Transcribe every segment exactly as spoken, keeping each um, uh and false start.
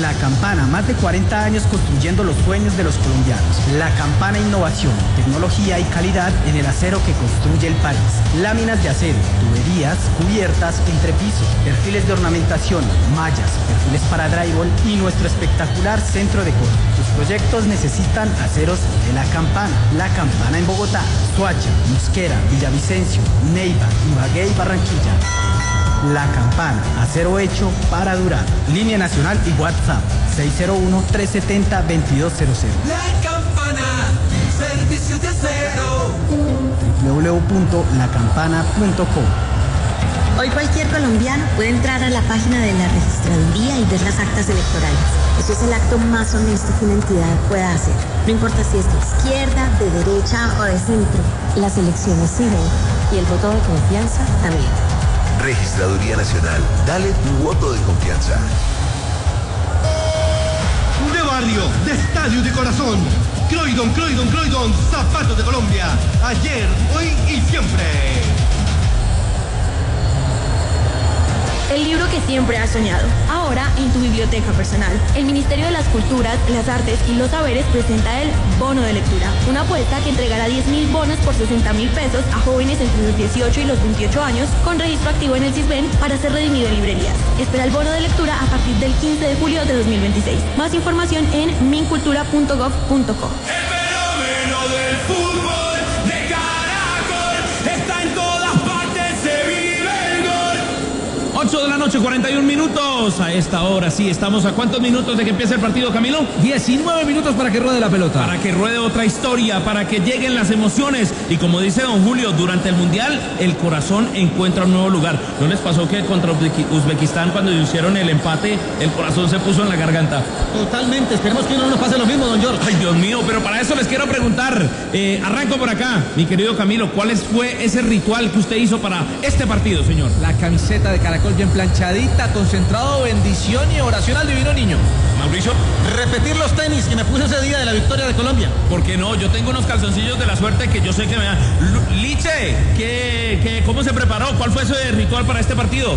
La Campana, más de cuarenta años construyendo los sueños de los colombianos. La Campana, innovación, tecnología y calidad en el acero que construye el país. Láminas de acero, tuberías, cubiertas, entrepisos, perfiles de ornamentación, mallas, perfiles para drywall y nuestro espectacular centro de corte. Tus proyectos necesitan aceros de La Campana. La Campana en Bogotá, Soacha, Mosquera, Villavicencio, Neiva, Ibagué y Barranquilla. La Campana, acero hecho para durar. Línea nacional y WhatsApp seis cero uno, tres siete cero, dos dos cero cero. La Campana, servicios de acero. w w w punto la campana punto com. Hoy cualquier colombiano puede entrar a la página de la registraduría y ver las actas electorales. Eso es el acto más honesto que una entidad pueda hacer. No importa si es de izquierda, de derecha o de centro. Las elecciones siguen y el voto de confianza también. Registraduría Nacional. Dale tu voto de confianza. De barrio, de estadio, de corazón. Croydon, Croydon, Croydon, zapatos de Colombia. Ayer, hoy y siempre. El libro que siempre has soñado, ahora en tu biblioteca personal. El Ministerio de las Culturas, las Artes y los Saberes presenta el Bono de Lectura, una apuesta que entregará diez mil bonos por sesenta mil pesos a jóvenes entre los dieciocho y los veintiocho años con registro activo en el CISBEN para ser redimido en librerías. Espera el bono de lectura a partir del quince de julio de dos mil veintiséis. Más información en mincultura punto gov punto co. El fenómeno del fútbol de Caracol está en todas partes, se vive el gol. ocho de la noche, cuarenta y un minutos. A esta hora sí, estamos a cuántos minutos de que empiece el partido, Camilo. diecinueve minutos para que ruede la pelota. Para que ruede otra historia, para que lleguen las emociones. Y como dice don Julio, durante el Mundial, el corazón encuentra un nuevo lugar. ¿No les pasó que contra Uzbekistán, cuando hicieron el empate, el corazón se puso en la garganta? Totalmente, esperemos que no nos pase lo mismo, don George. Ay, Dios mío, pero para eso les quiero preguntar. Eh, arranco por acá, mi querido Camilo. ¿Cuál fue ese ritual que usted hizo para este partido, señor? La camiseta de Caracol bien planchadita, concentrado, bendición y oración al divino niño. Mauricio. Repetir los tenis que me puse ese día de la victoria de Colombia. ¿Por qué no? Yo tengo unos calzoncillos de la suerte que yo sé que me dan. Liche, ¿qué, qué, ¿cómo se preparó? ¿Cuál fue ese ritual para este partido?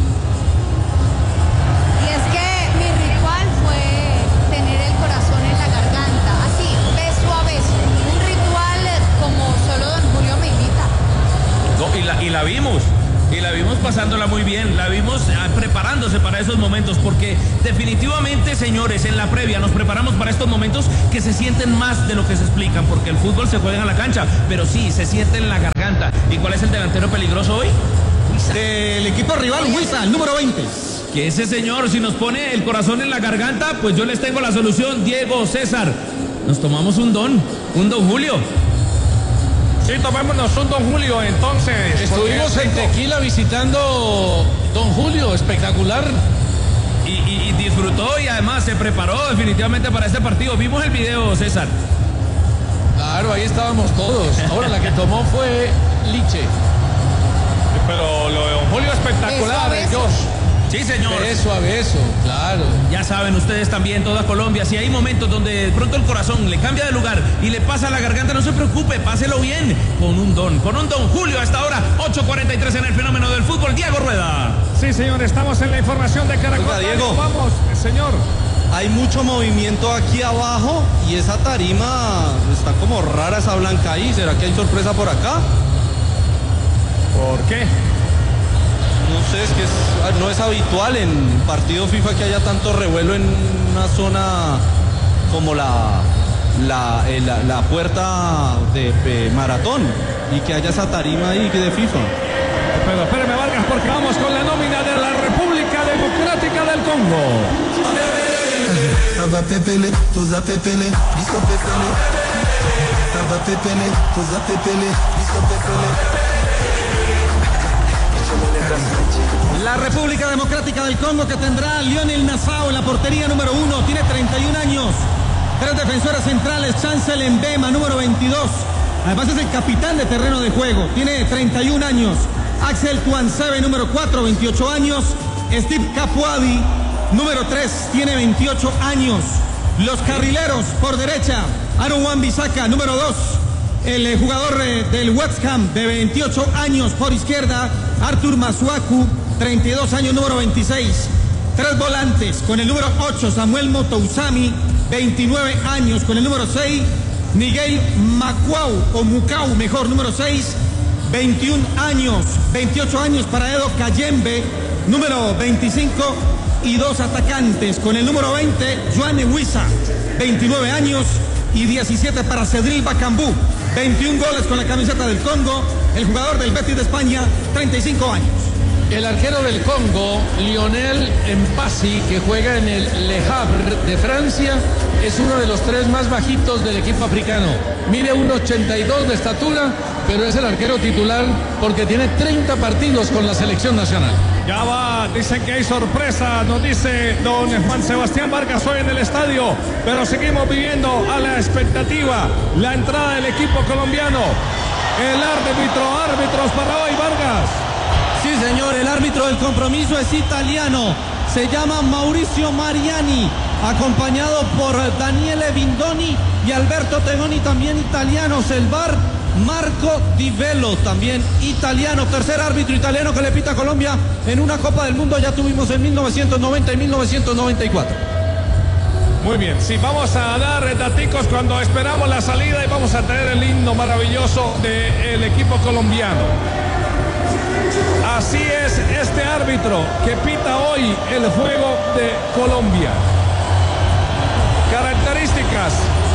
Y es que mi ritual fue tener el corazón en la garganta, así, beso a beso. Un ritual como solo don Julio me invita. No, y, la, y la vimos. Y la vimos pasándola muy bien, la vimos ah, preparándose para esos momentos, porque definitivamente, señores, en la previa nos preparamos para estos momentos que se sienten más de lo que se explican, porque el fútbol se juega en la cancha, pero sí, se siente en la garganta. ¿Y cuál es el delantero peligroso hoy? Huiza. Del equipo rival, Huiza, el número veinte. Que ese señor, si nos pone el corazón en la garganta, pues yo les tengo la solución, Diego, César. Nos tomamos un don, un don Julio. Sí, tomémonos un don Julio, entonces. Estuvimos en Tequila visitando don Julio, espectacular. Y, y, y disfrutó y además se preparó definitivamente para este partido. Vimos el video, César. Claro, ahí estábamos todos. Ahora la que tomó fue Liche. Pero lo de don Julio espectacular, Josh. Sí, señor. Beso a beso, claro. Ya saben ustedes también, toda Colombia, si hay momentos donde de pronto el corazón le cambia de lugar y le pasa a la garganta, no se preocupe, páselo bien con un don, con un don Julio. Hasta ahora, ocho cuarenta y tres en el fenómeno del fútbol. Diego Rueda. Sí, señor, estamos en la información de Caracol. Oiga, Diego. Vamos, señor. Hay mucho movimiento aquí abajo y esa tarima está como rara, esa blanca ahí. ¿Será que hay sorpresa por acá? ¿Por qué? No sé, es que es, no es habitual en partido FIFA que haya tanto revuelo en una zona como la, la, la, la puerta de, de Maratón y que haya esa tarima ahí de FIFA. Pero espéreme, Vargas, porque vamos con la nómina de la República Democrática del Congo. La República Democrática del Congo, que tendrá a Lionel Nassau en la portería número uno, tiene treinta y un años. Tres defensores centrales, Chancel Mbema, número veintidós. Además es el capitán de terreno de juego, tiene treinta y un años. Axel Tuansebe, número cuatro, veintiocho años. Steve Capuadi, número tres, tiene veintiocho años. Los carrileros por derecha, Aaron Wan-Bissaka, número dos. El jugador del West Ham de veintiocho años por izquierda, Arthur Masuaku, treinta y dos años, número veintiséis. Tres volantes, con el número ocho, Samuel Motousami, veintinueve años. Con el número seis, Miguel Macuau, o Mucau, mejor, número seis, veintiún años. veintiocho años para Edo Cayembe, número veinticinco. Y dos atacantes, con el número veinte, Joanne Huiza, veintinueve años. Y diecisiete para Cedril Bacambú, veintiún goles con la camiseta del Congo. El jugador del Betis de España, treinta y cinco años. El arquero del Congo, Lionel Mpasi, que juega en el Le Havre de Francia, es uno de los tres más bajitos del equipo africano. Mide uno ochenta y dos de estatura, pero es el arquero titular porque tiene treinta partidos con la selección nacional. Ya va, dicen que hay sorpresa, nos dice don Juan Sebastián Vargas hoy en el estadio, pero seguimos viviendo a la expectativa la entrada del equipo colombiano. El árbitro, árbitros para hoy, Vargas. Sí, señor, el árbitro del compromiso es italiano, se llama Mauricio Mariani, acompañado por Daniele Bindoni y Alberto Tegoni, también italianos. El V A R, Marco Di Velo, también italiano, tercer árbitro italiano que le pita a Colombia en una Copa del Mundo, ya tuvimos en mil novecientos noventa y mil novecientos noventa y cuatro. Muy bien, sí, vamos a dar daticos cuando esperamos la salida y vamos a tener el himno maravilloso del equipo colombiano. Así es este árbitro que pita hoy el juego de Colombia. Características: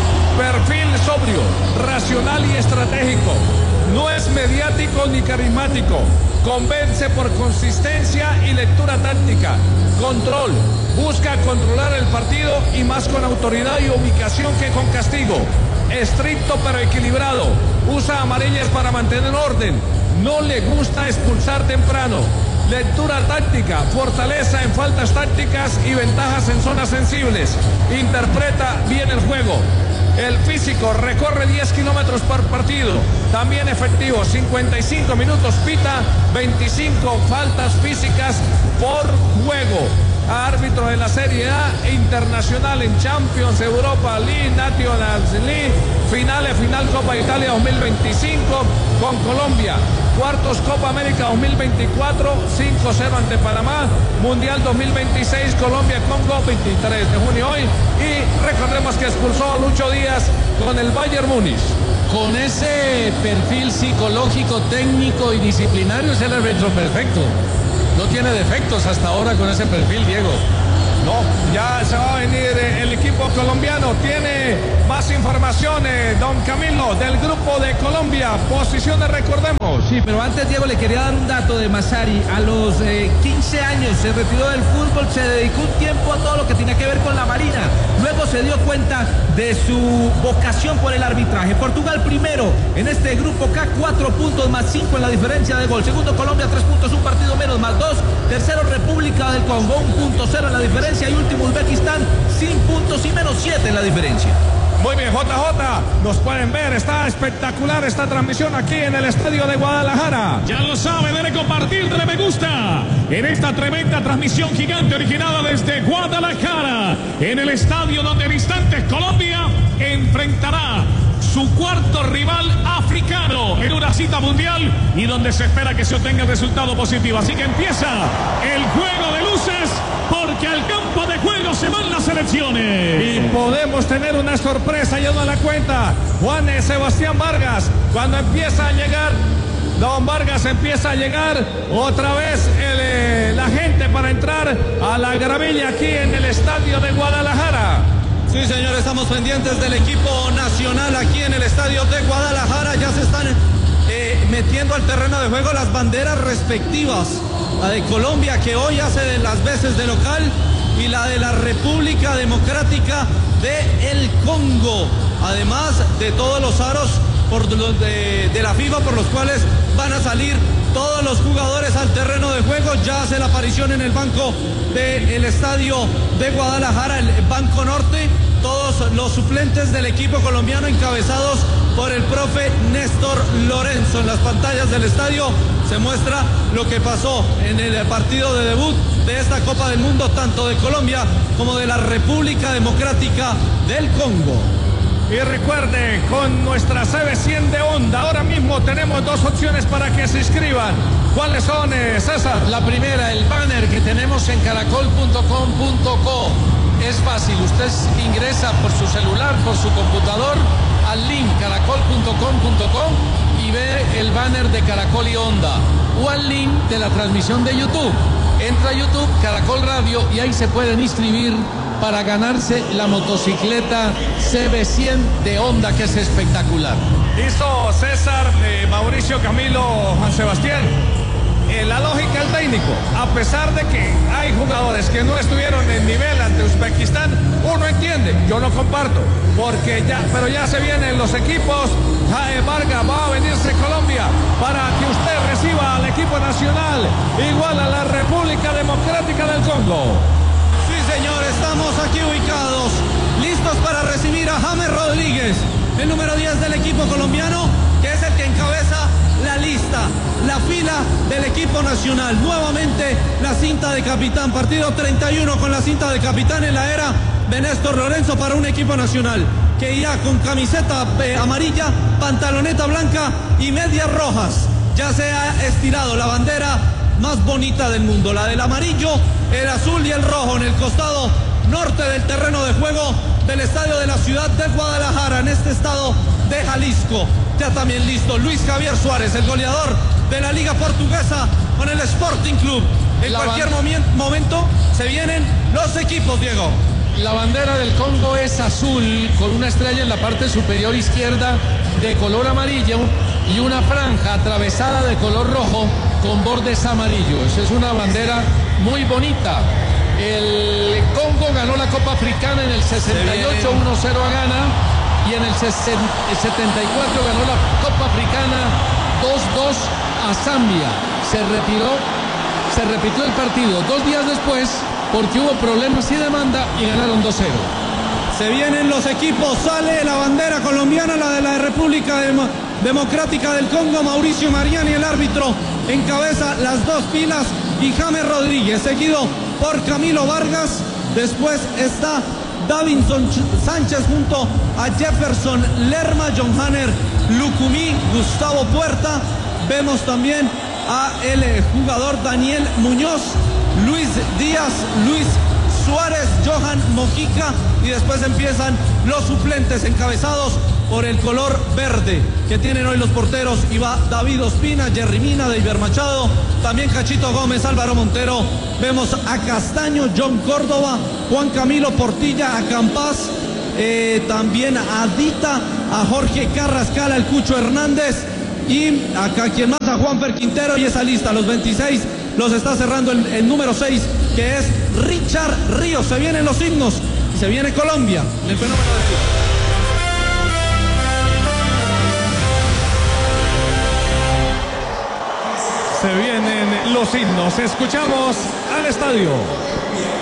perfil sobrio, racional y estratégico. No es mediático ni carismático. Convence por consistencia y lectura táctica. Control. Busca controlar el partido y más con autoridad y ubicación que con castigo. Estricto pero equilibrado. Usa amarillas para mantener orden. No le gusta expulsar temprano. Lectura táctica, fortaleza en faltas tácticas y ventajas en zonas sensibles. Interpreta bien el juego. El físico, recorre diez kilómetros por partido. También efectivo, cincuenta y cinco minutos pita, veinticinco faltas físicas por juego. Árbitro de la Serie A, internacional en Champions, Europa League, Nations League, finales, final Copa Italia dos mil veinticinco con Colombia. Cuartos Copa América dos mil veinticuatro, cinco cero ante Panamá. Mundial dos mil veintiséis, Colombia-Congo, veintitrés de junio hoy. Y recordemos que expulsó a Lucho Díaz con el Bayern Múnich. Con ese perfil psicológico, técnico y disciplinario es el árbitro perfecto. No tiene defectos hasta ahora con ese perfil, Diego. No, ya se va a venir el equipo colombiano. Tiene más informaciones, don Camilo, del grupo de Colombia. Posiciones, recordemos. Sí, pero antes, Diego, le quería dar un dato de Massari. A los eh, quince años se retiró del fútbol, se dedicó un tiempo a todo lo que tenía que ver con la Marina. Luego se dio cuenta de su vocación por el arbitraje. Portugal primero en este grupo K, cuatro puntos más cinco en la diferencia de gol. Segundo, Colombia, tres puntos, un partido menos más dos. Tercero, República del Congo, un punto cero en la diferencia. Y último, Uzbekistán, sin puntos y menos siete en la diferencia. Muy bien, J J, nos pueden ver, está espectacular esta transmisión aquí en el estadio de Guadalajara. Ya lo sabe, debe compartir, debe me gusta en esta tremenda transmisión gigante originada desde Guadalajara, en el estadio donde en instantes Colombia enfrentará su cuarto rival africano en una cita mundial y donde se espera que se obtenga el resultado positivo. Así que empieza el juego de luces porque al campo de juego se van las selecciones. Y podemos tener una sorpresa, ya no la cuenta Juan Sebastián Vargas, cuando empieza a llegar don Vargas, empieza a llegar otra vez el, eh, la gente para entrar a la gravilla aquí en el estadio de Guadalajara. Sí, señor, estamos pendientes del equipo nacional aquí en el estadio de Guadalajara. Ya se están eh, metiendo al terreno de juego las banderas respectivas. La de Colombia, que hoy hace de las veces de local, y la de la República Democrática de el Congo. Además de todos los aros por los de, de la FIFA por los cuales van a salir todos los jugadores al terreno de juego. Ya hace la aparición en el banco del estadio de Guadalajara, el Banco Norte, todos los suplentes del equipo colombiano encabezados por el profe Néstor Lorenzo. En las pantallas del estadio se muestra lo que pasó en el partido de debut de esta Copa del Mundo, tanto de Colombia como de la República Democrática del Congo. Y recuerde, con nuestra C B cien de Onda, ahora mismo tenemos dos opciones para que se inscriban. ¿Cuáles son, eh, César? La primera, el banner que tenemos en caracol punto com punto co. Es fácil, usted ingresa por su celular, por su computador, al link caracol punto com punto co y ve el banner de Caracol y Onda, o al link de la transmisión de YouTube. Entra a YouTube, Caracol Radio, y ahí se pueden inscribir para ganarse la motocicleta C B cien de Honda, que es espectacular. Hizo César, eh, Mauricio, Camilo, Juan Sebastián. Eh, la lógica del técnico, a pesar de que hay jugadores que no estuvieron en nivel ante Uzbekistán, uno entiende, yo lo comparto, porque ya, pero ya se vienen los equipos. Jae Vargas va a venirse a Colombia para que usted reciba al equipo nacional, igual a la República Democrática del Congo. Sí, señor, estamos aquí ubicados, listos para recibir a James Rodríguez, el número diez del equipo colombiano, que es el que encabeza la lista, la fila del equipo nacional. Nuevamente la cinta de capitán, partido treinta y uno con la cinta de capitán en la era de Néstor Lorenzo para un equipo nacional que irá con camiseta eh, amarilla, pantaloneta blanca y medias rojas. Ya se ha estirado la bandera más bonita del mundo, la del amarillo, el azul y el rojo en el costado norte del terreno de juego del estadio de la ciudad de Guadalajara, en este estado de Jalisco. Ya también listo Luis Javier Suárez, el goleador de la Liga Portuguesa con el Sporting Club. En la cualquier momento se vienen los equipos, Diego. La bandera del Congo es azul con una estrella en la parte superior izquierda de color amarillo y una franja atravesada de color rojo con bordes amarillos. Es una bandera muy bonita. El Congo ganó la Copa Africana en el sesenta y ocho, uno cero a Ghana, y en el setenta y cuatro ganó la Copa Africana dos dos a Zambia. Se retiró, se repitió el partido dos días después porque hubo problemas y demanda y ganaron dos cero. Se vienen los equipos, sale la bandera colombiana, la de la República Dem- Democrática del Congo. Mauricio Mariani, el árbitro, encabeza las dos filas, y James Rodríguez, seguido por Camilo Vargas. Después está Davinson Sánchez junto a Jefferson Lerma, John Hanner Lucumí, Gustavo Puerta. Vemos también a el jugador Daniel Muñoz, Luis Díaz, Luis Suárez, Johan Mojica, y después empiezan los suplentes encabezados por el color verde que tienen hoy los porteros. Y va David Ospina, Jerry Mina, Deiber Machado, también Cachito Gómez, Álvaro Montero. Vemos a Castaño, John Córdoba, Juan Camilo Portilla, a Campas, eh, también a Dita, a Jorge Carrascal, al Cucho Hernández, y acá quien más, a Juanfer Quintero. Y esa lista, los veintiséis, los está cerrando el, el número seis, que es Richard Ríos. Se vienen los himnos y se viene Colombia, el fenómeno del fútbol. Se vienen los himnos. Escuchamos al estadio.